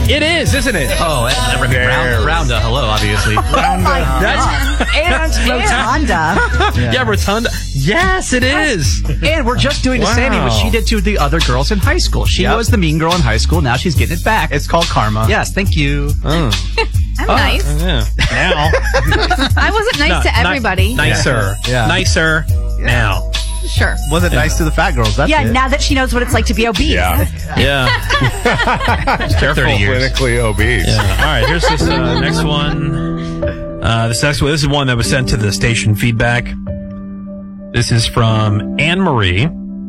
It is, isn't it? Oh, Rounda. Hello, obviously. And Rotunda. Yeah, Rotunda. Yes, it is. And we're just doing to Sammy what she did to the other girurs in high school. She was the mean girl in high school. Now she's getting it back. It's called karma. Yes, thank you. I'm nice. Yeah. Now. I wasn't nice to everybody. Nicer. Yeah. Nicer. Now. Sure. Wasn't nice to the fat girls. That's it. Now that she knows what it's like to be obese. Yeah. Careful. 30 years. Clinically obese. Yeah. All right, here's this next one. This is one that was sent to the station feedback. This is from Anne Marie.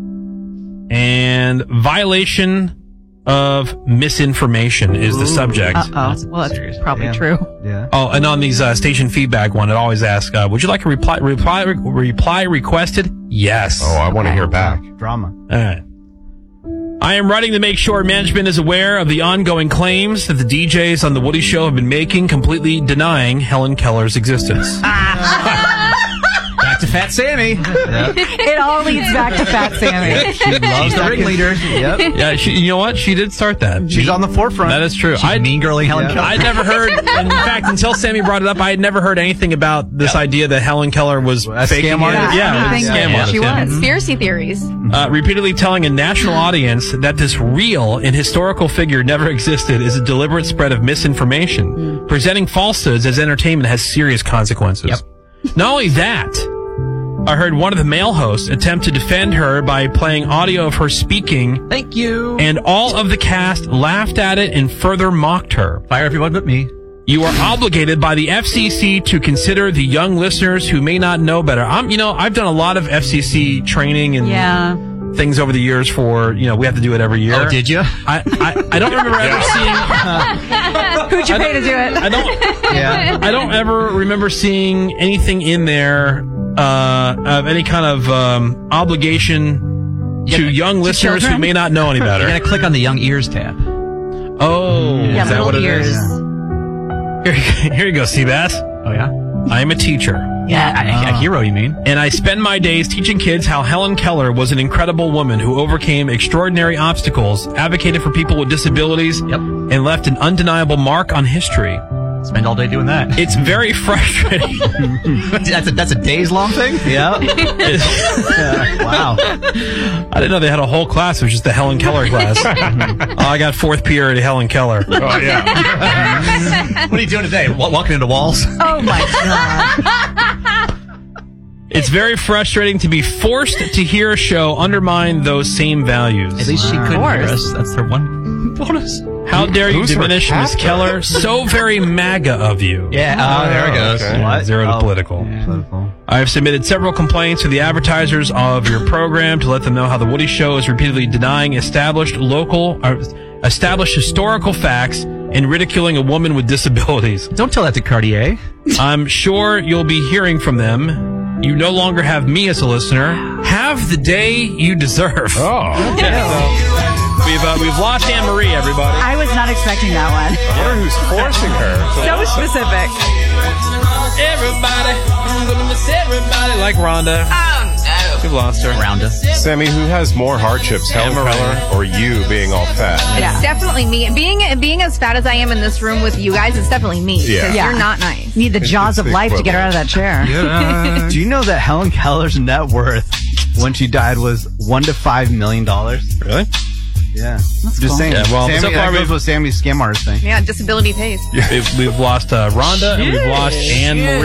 And violation of misinformation is the subject. Well, that's probably true. Yeah. Oh, and on these station feedback one, it always asks, would you like a reply requested? Yes. Oh, I want to hear back. Drama. All right. I am writing to make sure management is aware of the ongoing claims that the DJs on The Woody Show have been making, completely denying Helen Keller's existence. Back to Fat Sammy. It all leads back to Fat Sammy. She loves the ringleader. Yep. Yeah, you know what? She did start that. She's on the forefront. That is true. She's mean girling Helen Keller. I'd never heard, in fact, until Sammy brought it up, I had never heard anything about this idea that Helen Keller was faking scam artist? it. Yeah, I think scam artist. she was. Conspiracy theories. Repeatedly telling a national audience that this real and historical figure never existed is a deliberate spread of misinformation. Presenting falsehoods as entertainment has serious consequences. Yep. Not only that, I heard one of the male hosts attempt to defend her by playing audio of her speaking. Thank you. And all of the cast laughed at it and further mocked her. Fire everyone but me. You are obligated by the FCC to consider the young listeners who may not know better. I've done a lot of FCC training and things over the years for, we have to do it every year. Oh, did you? I don't remember ever seeing... Who'd you pay to do it? I don't ever remember seeing anything in there of any kind of obligation to young listeners who may not know any better. You're going to click on the Young Ears tab. Oh, is that what it is? Here you go, Seabass. Oh, yeah? I am a teacher. Yeah, a hero, you mean? And I spend my days teaching kids how Helen Keller was an incredible woman who overcame extraordinary obstacles, advocated for people with disabilities, and left an undeniable mark on history. Spend all day doing that. It's very frustrating. That's a days-long thing? Yeah. Wow. I didn't know they had a whole class. It was just the Helen Keller class. I got fourth period at Helen Keller. Oh, yeah. What are you doing today? Walking into walls? Oh, my God. It's very frustrating to be forced to hear a show undermine those same values. At least she couldn't hear us. That's her one bonus. How dare you Who's her diminish Miss captor? Keller? So very MAGA of you. Yeah, there it goes. Okay. Yeah, zero to political. Political. I have submitted several complaints to the advertisers of your program to let them know how The Woody Show is repeatedly denying established historical facts and ridiculing a woman with disabilities. Don't tell that to Cartier. I'm sure you'll be hearing from them. You no longer have me as a listener. Have the day you deserve. Oh. We've lost Anne Marie, everybody. I was not expecting that one. I wonder who's forcing her. So specific. Everybody, I'm gonna miss everybody like Rhonda. Oh, no. We've lost her. Rounda. Sammy, who has more hardships, Helen Keller or you being all fat? It's definitely me. Being as fat as I am in this room with you guys, it's definitely me. Yeah. Because Yeah. you're not nice. Need the jaws of the life to get her out of that chair. Do you know that Helen Keller's net worth when she died was $1 to $5 million? Really? Yeah. Just saying. Yeah, well, Sammy, so far that goes with Sammy's scam artist thing. Yeah, disability pays. We've lost Rhonda and we've lost Anne Marie.